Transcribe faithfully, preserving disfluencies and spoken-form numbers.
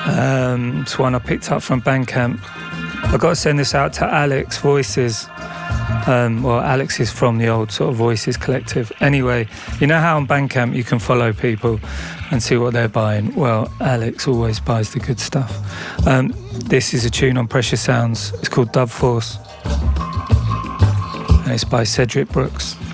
Um, it's one I picked up from Bandcamp. I've got to send this out to Alex Voices. Um, well, Alex is from the old sort of Voices collective. Anyway, you know how on Bandcamp you can follow people and see what they're buying? Well, Alex always buys the good stuff. Um, this is a tune on Pressure Sounds. It's called Dove Force. And it's by Cedric Brooks.